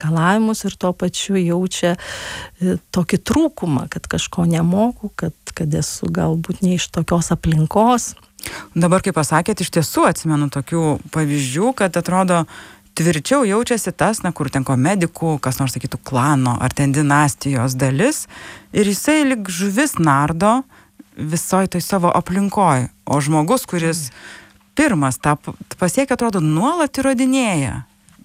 reikalavimus ir tuo pačiu jaučia tokį trūkumą, kad kažko nemoku, kad esu galbūt ne iš tokios aplinkos. Dabar, kaip pasakėt, iš tiesų atsimenu tokių pavyzdžių, kad atrodo tvirčiau jaučiasi tas, kur ten ko medikų, kas nors sakytų klano ar ten dinastijos dalis, ir jisai lyg žuvis nardo visoj toj savo aplinkoj. O žmogus, kuris pirmas tą pasiekia, atrodo, nuolat įrodinėja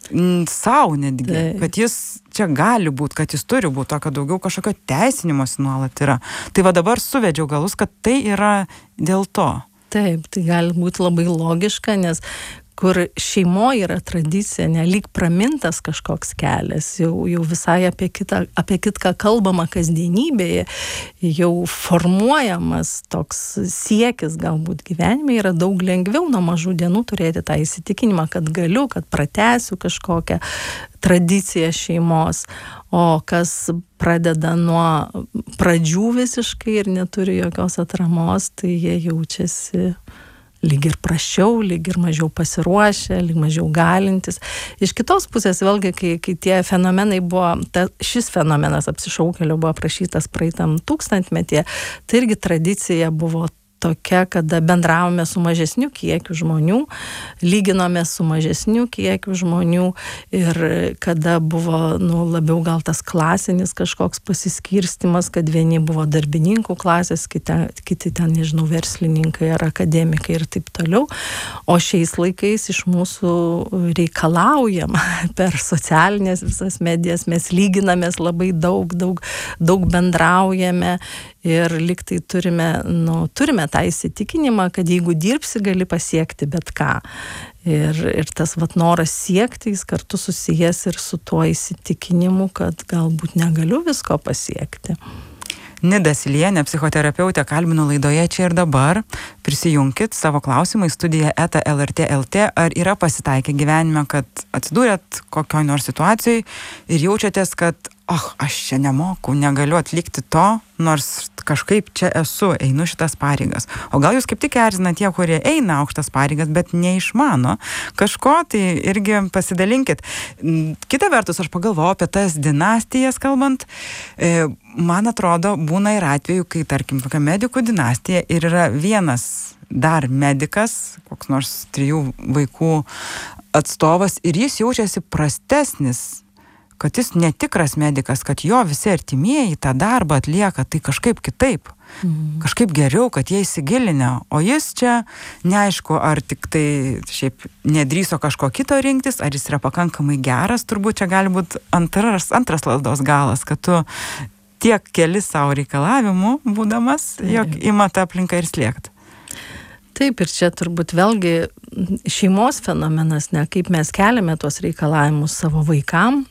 sau netgi, kad jis čia gali būti, kad jis turi būti, tokio daugiau kažkokio teisinimosi nuolat yra. Tai va dabar suvedžiau galus, kad tai yra dėl to. Taip, tai gali būti labai logiška, nes kur šeimoje yra tradicija, nelyg pramintas kažkoks kelias, jau visai apie kitką kalbama kasdienybėje, jau formuojamas toks siekis galbūt gyvenime, yra daug lengviau nuo mažų dienų turėti tą įsitikinimą, kad galiu, kad pratęsiu kažkokią tradiciją šeimos, o kas pradeda nuo pradžių visiškai ir neturi jokios atramos, tai jie jaučiasi lyg ir prasčiau, lyg ir mažiau pasiruošę, lyg mažiau galintis. Iš kitos pusės, vėlgi, kai tie fenomenai buvo, šis fenomenas apsišaukėlio buvo aprašytas praeitam 1000-metyje, tai irgi tradicija buvo tokia, kada bendravome su mažesniu kiekiu žmonių, lyginome su mažesniu kiekiu žmonių ir kada buvo labiau gal tas klasinis kažkoks pasiskirstimas, kad vieni buvo darbininkų klasės, kiti ten, nežinau, verslininkai ar akademikai ir taip toliau. O šiais laikais iš mūsų reikalaujama per socialinės visas medijas, mes lyginamės labai daug bendraujame ir lyg tai turime tą įsitikinimą, kad jeigu dirbsi, gali pasiekti bet ką. Ir tas noras siekti, jis kartu susijęs ir su tuo įsitikinimu, kad galbūt negaliu visko pasiekti. Nida Silienė, psichoterapeutė, kalbinu laidoje Čia ir dabar. Prisijunkit savo klausimą į studiją @lrt.lt. Ar yra pasitaikę gyvenime, kad atsidūrėt kokioj nors situacijoj ir jaučiatės, kad aš čia nemoku, negaliu atlikti to, nors kažkaip čia esu, einu šitas pareigas. O gal jūs kaip tik erzina tie, kurie eina aukštas pareigas, bet neišmano kažko, tai irgi pasidalinkit. Kita vertus, aš pagalvojau apie tas dinastijas kalbant. Man atrodo, būna ir atveju, kai, tarkim, kokia medikų dinastija ir yra vienas dar medikas, koks nors 3 vaikų atstovas, ir jis jaučiasi prastesnis, kad jis netikras medikas, kad jo visi artimieji tą darbą atlieka, tai kažkaip kitaip, kažkaip geriau, kad jie įsigilinę, o jis čia neaišku, ar tik tai šiaip nedrįso kažko kito rinktis, ar jis yra pakankamai geras, turbūt čia gali būti antras lazdos galas, kad tu tiek keli savo reikalavimų būdamas, jog ima tą aplinką ir slėgti. Taip, ir čia turbūt vėlgi šeimos fenomenas, kaip mes keliame tuos reikalavimus savo vaikam,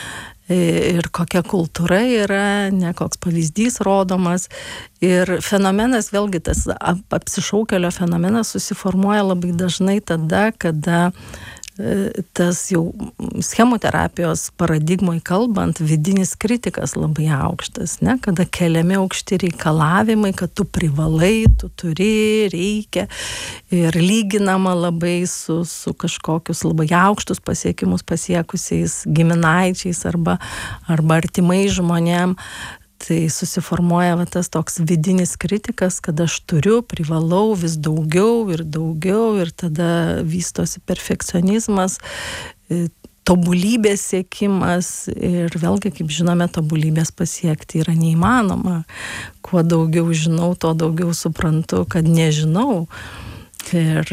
ir kokia kultūra yra, koks pavyzdys rodomas. Ir fenomenas, vėlgi tas apsišaukėlio fenomenas susiformuoja labai dažnai tada, kada tas jau schemų terapijos paradigmoj kalbant, vidinis kritikas labai aukštas, kada keliami aukšti reikalavimai, kad tu privalai, tu turi, reikia, ir lyginama labai su kažkokius labai aukštus pasiekimus pasiekusiais giminaičiais arba artimai žmonėm. Tai susiformuoja tas toks vidinis kritikas, kad aš turiu, privalau vis daugiau ir tada vystosi perfekcionizmas, tobulybės siekimas ir vėlgi, kaip žinome, tobulybės pasiekti yra neįmanoma. Kuo daugiau žinau, tuo daugiau suprantu, kad nežinau. Ir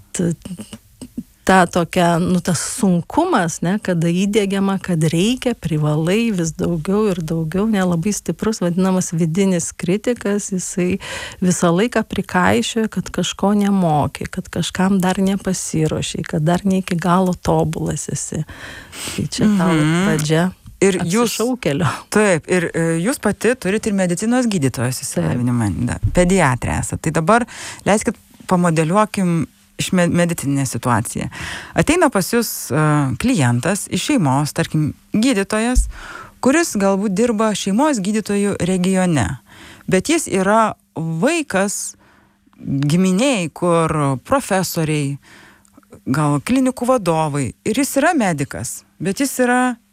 ta tokia, tas sunkumas, kada įdiegiama, kad reikia, privalai vis daugiau ir daugiau, nelabai stiprus, vadinamas vidinis kritikas, jisai visą laiką prikaišioja, kad kažko nemoki, kad kažkam dar nepasiruošiai, kad dar ne iki galo tobulas esi. Tai čia tavo pradžia. Ir jūs apsišaukėlio. Taip, ir jūs pati turite ir medicinos gydytojos įsilavinimą, pediatrė esate. Tai dabar leiskit pamodeliuokim iš medicininę situaciją. Ateina pas jūs klientas iš šeimos, tarkim, gydytojas, kuris galbūt dirba šeimos gydytojų regione, bet jis yra vaikas giminiai, kur profesoriai, gal klinikų vadovai, ir jis yra medikas, bet jis yra